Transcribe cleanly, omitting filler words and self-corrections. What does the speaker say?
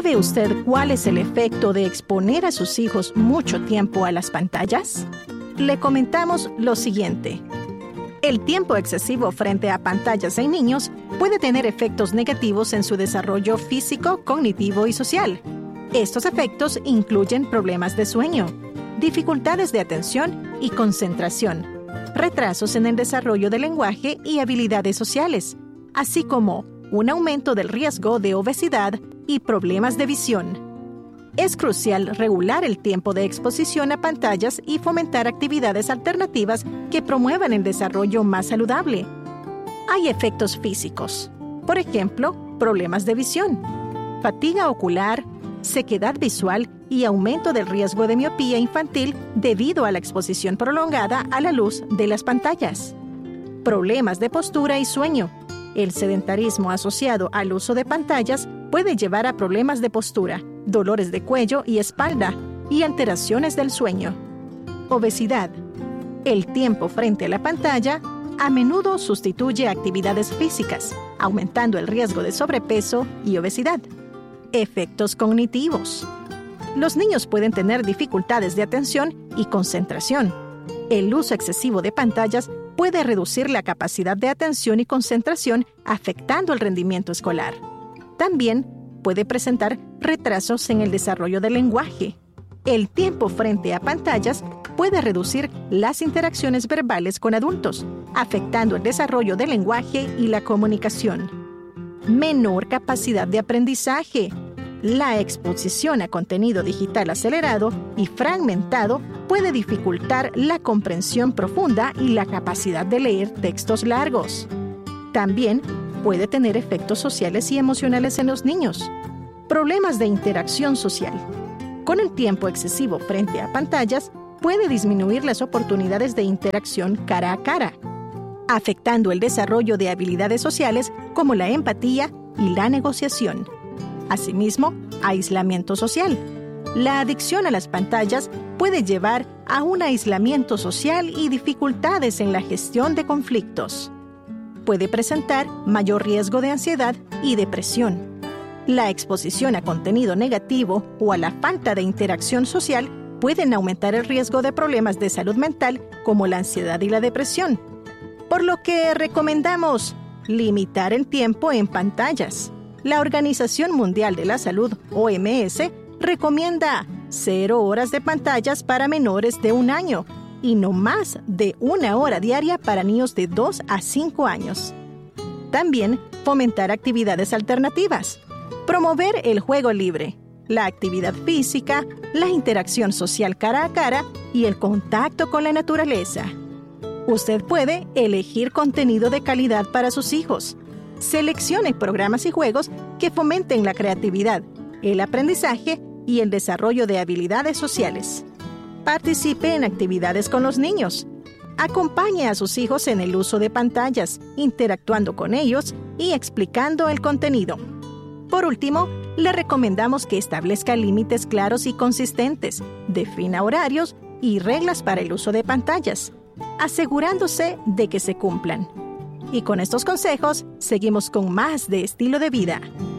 ¿Sabe usted cuál es el efecto de exponer a sus hijos mucho tiempo a las pantallas? Le comentamos lo siguiente. El tiempo excesivo frente a pantallas en niños puede tener efectos negativos en su desarrollo físico, cognitivo y social. Estos efectos incluyen problemas de sueño, dificultades de atención y concentración, retrasos en el desarrollo del lenguaje y habilidades sociales, así como un aumento del riesgo de obesidad y problemas de visión. Es crucial regular el tiempo de exposición a pantallas y fomentar actividades alternativas que promuevan el desarrollo más saludable. Hay efectos físicos, por ejemplo, problemas de visión, fatiga ocular, sequedad visual y aumento del riesgo de miopía infantil debido a la exposición prolongada a la luz de las pantallas. Problemas de postura y sueño. El sedentarismo asociado al uso de pantallas puede llevar a problemas de postura, dolores de cuello y espalda y alteraciones del sueño. Obesidad. El tiempo frente a la pantalla a menudo sustituye actividades físicas, aumentando el riesgo de sobrepeso y obesidad. Efectos cognitivos. Los niños pueden tener dificultades de atención y concentración. El uso excesivo de pantallas puede reducir la capacidad de atención y concentración, afectando el rendimiento escolar. También puede presentar retrasos en el desarrollo del lenguaje. El tiempo frente a pantallas puede reducir las interacciones verbales con adultos, afectando el desarrollo del lenguaje y la comunicación. Menor capacidad de aprendizaje. La exposición a contenido digital acelerado y fragmentado puede dificultar la comprensión profunda y la capacidad de leer textos largos. También puede tener efectos sociales y emocionales en los niños. Problemas de interacción social. Con el tiempo excesivo frente a pantallas, puede disminuir las oportunidades de interacción cara a cara, afectando el desarrollo de habilidades sociales como la empatía y la negociación. Asimismo, aislamiento social. La adicción a las pantallas puede llevar a un aislamiento social y dificultades en la gestión de conflictos. Puede presentar mayor riesgo de ansiedad y depresión. La exposición a contenido negativo o a la falta de interacción social pueden aumentar el riesgo de problemas de salud mental como la ansiedad y la depresión. Por lo que recomendamos limitar el tiempo en pantallas. La Organización Mundial de la Salud, OMS, recomienda 0 horas de pantallas para menores de 1 año y no más de 1 hora diaria para niños de 2 a 5 años. También fomentar actividades alternativas. Promover el juego libre, la actividad física, la interacción social cara a cara y el contacto con la naturaleza. Usted puede elegir contenido de calidad para sus hijos. Seleccione programas y juegos que fomenten la creatividad, el aprendizaje y el desarrollo de habilidades sociales. Participe en actividades con los niños. Acompañe a sus hijos en el uso de pantallas, interactuando con ellos y explicando el contenido. Por último, le recomendamos que establezca límites claros y consistentes, defina horarios y reglas para el uso de pantallas, asegurándose de que se cumplan. Y con estos consejos, seguimos con más de Estilo de Vida.